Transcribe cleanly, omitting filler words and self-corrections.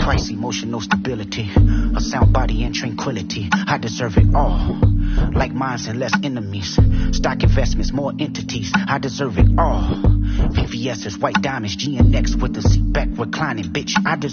twice emotional stability, a sound body and tranquility. I deserve it all. Like mines and less enemies. Stock investments, more entities. I deserve it all. VVS's white diamonds, GNX with the seat back reclining, bitch. I deserve